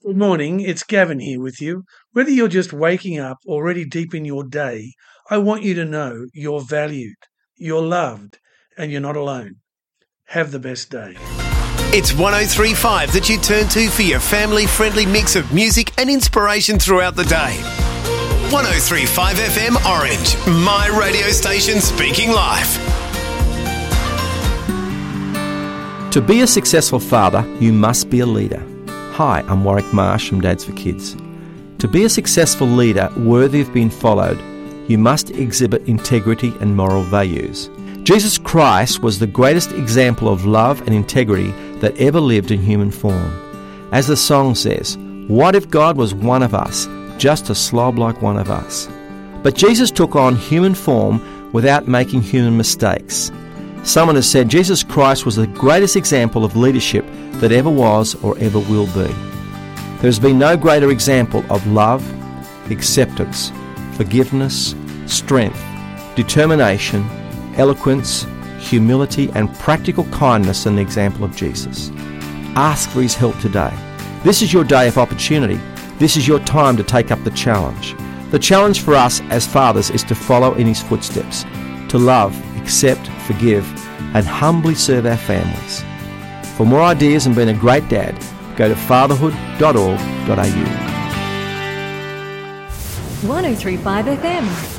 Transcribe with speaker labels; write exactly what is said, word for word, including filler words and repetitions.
Speaker 1: Good morning, it's Gavin here with you. Whether you're just waking up or already deep in your day, I want you to know you're valued, you're loved, and you're not alone. Have the best day.
Speaker 2: It's one oh three point five that you turn to for your family-friendly mix of music and inspiration throughout the day. one oh three point five F M Orange, my radio station speaking life.
Speaker 3: To be a successful father, you must be a leader. Hi, I'm Warwick Marsh from Dads for Kids. To be a successful leader worthy of being followed, you must exhibit integrity and moral values. Jesus Christ was the greatest example of love and integrity that ever lived in human form. As the song says, what if God was one of us, just a slob like one of us? But Jesus took on human form without making human mistakes. Someone has said Jesus Christ was the greatest example of leadership that ever was or ever will be. There has been no greater example of love, acceptance, forgiveness, strength, determination, eloquence, humility and practical kindness than the example of Jesus. Ask for his help today. This is your day of opportunity. This is your time to take up the challenge. The challenge for us as fathers is to follow in his footsteps, to love, accept, forgive, and humbly serve our families. For more ideas and being a great dad, go to fatherhood dot org dot a u.
Speaker 4: one oh three point five F M